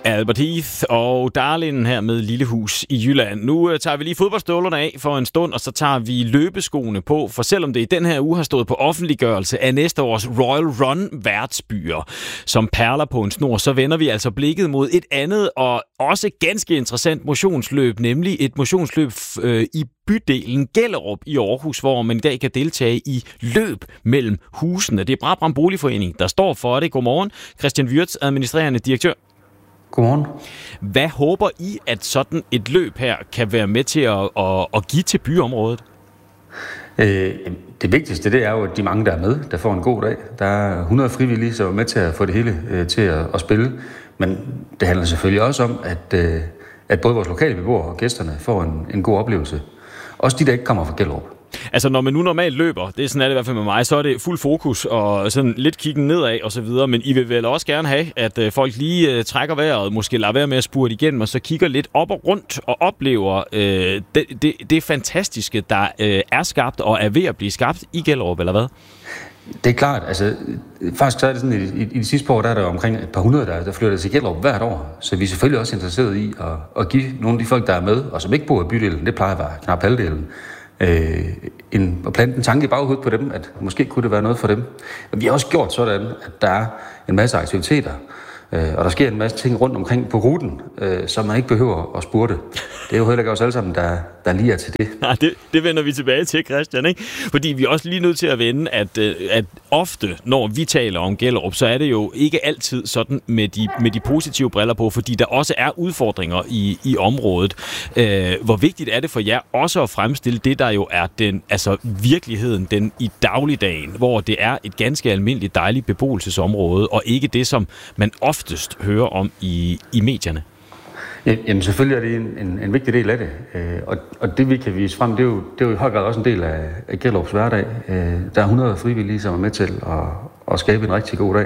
Albert Heath og Darlin her med Lillehus i Jylland. Nu tager vi lige fodboldstøvlerne af for en stund, og så tager vi løbeskoene på, for selvom det i den her uge har stået på offentliggørelse af næste års Royal Run værtsbyer som perler på en snor, så vender vi altså blikket mod et andet og også ganske interessant motionsløb, nemlig et motionsløb i bydelen Gellerup i Aarhus, hvor man i dag kan deltage i løb mellem husene. Det er Brabrand Boligforening, der står for det. Godmorgen, Christian Wirtz, administrerende direktør. Godmorgen. Hvad håber I, at sådan et løb her kan være med til at give til byområdet? Det vigtigste, det er jo, at de mange, der er med, der får en god dag. Der er 100 frivillige, som er med til at få det hele til at spille. Men det handler selvfølgelig også om, at både vores lokale beboere og gæsterne får en god oplevelse. Også de, der ikke kommer fra Gellerup. Altså, når man nu normalt løber, det er sådan, er det i hvert fald med mig, så er det fuld fokus og sådan lidt kiggen nedad og så videre, men I vil vel også gerne have, at folk lige trækker vejret, måske lader være med at spurte igennem, og så kigger lidt op og rundt og oplever det fantastiske, der er skabt og er ved at blive skabt i Gellerup, eller hvad? Det er klart, altså faktisk så er det sådan, i de sidste par år, der er der omkring et par hundrede, der flytter til Gellerup hvert år, så vi er selvfølgelig også interesseret i at give nogle af de folk, der er med, og som ikke bor i bydelen, det plejer at være knap halvdelen, at plante en tanke i baghovedet på dem, at måske kunne det være noget for dem. Men vi har også gjort sådan, at der er en masse aktiviteter, og der sker en masse ting rundt omkring på ruten, som man ikke behøver at spurte. Det er jo heller ikke os alle sammen, der lige er til det. Nej, det vender vi tilbage til, Christian, ikke? Fordi vi er også lige nødt til at vende, at ofte, når vi taler om Gellerup, så er det jo ikke altid sådan med de positive briller på, fordi der også er udfordringer i området. Hvor vigtigt er det for jer også at fremstille det, der jo er virkeligheden, den i dagligdagen, hvor det er et ganske almindeligt dejligt beboelsesområde, og ikke det, som man oftest hører om i medierne? Jamen selvfølgelig er det en vigtig del af det, og det vi kan vise frem, det er jo i høj grad også en del af Gellerups hverdag. Der er 100 frivillige, som er med til at skabe en rigtig god dag,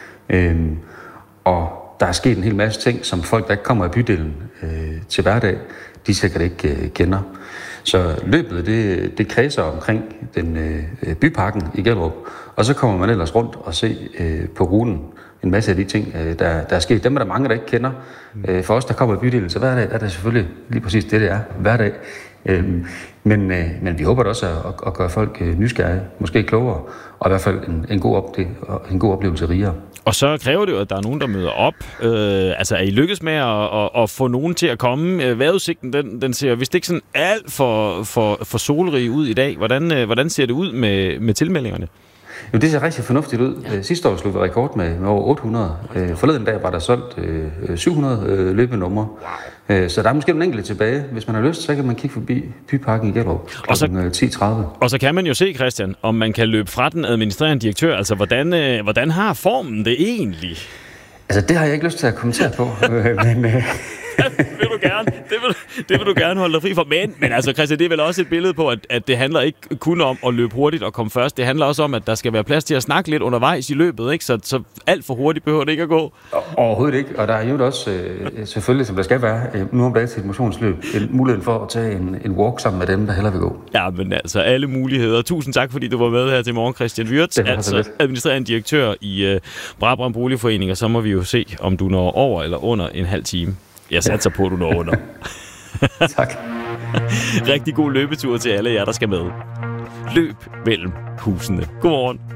og der er sket en hel masse ting, som folk, der ikke kommer i bydelen til hverdag, de sikkert ikke kender. Så løbet, det kredser omkring den byparken i Gellerup, og så kommer man ellers rundt og se på ruten en masse af de ting, der er sket. Dem er der mange, der ikke kender. For os, der kommer i bydelen, så hverdag er det selvfølgelig lige præcis det er, hverdag. Men vi håber da også at gøre folk nysgerrige, måske klogere, og i hvert fald en god oplevelse rigere. Og så kræver det jo, at der er nogen, der møder op. Er I lykkes med at få nogen til at komme? Vejrudsigten, den ser vist ikke sådan alt for solrig ud i dag. Hvordan ser det ud med tilmeldingerne? Jo, det ser rigtig fornuftigt ud. Sidste år slog vi rekord med over 800. Forleden dag var der solgt 700 løbenumre. Wow. Så der er måske en enkelt tilbage. Hvis man har lyst, så kan man kigge forbi byparken i Gellerup kl. 10.30. Og så kan man jo se, Christian, om man kan løbe fra den administrerende direktør. Altså, hvordan har formen det egentlig? Altså, det har jeg ikke lyst til at kommentere på. Men vil du gerne. Det vil du gerne holde dig fri for. Men altså, Christian, det er vel også et billede på, at det handler ikke kun om at løbe hurtigt og komme først. Det handler også om, at der skal være plads til at snakke lidt undervejs i løbet, ikke? Så alt for hurtigt behøver det ikke at gå. Overhovedet ikke. Og der er jo også, selvfølgelig, som der skal være, nu om dagen til et motionsløb, en mulighed for at tage en walk sammen med dem, der hellere vil gå. Ja, men altså, alle muligheder. Tusind tak, fordi du var med her til morgen, Christian Wirtz, altså administrerende direktør i Brabrand Boligforening, og så må vi jo se, om du når over eller under en halv time. Jeg satser på, at du når under. Tak. Rigtig god løbetur til alle jer, der skal med. Løb mellem husene. Godmorgen.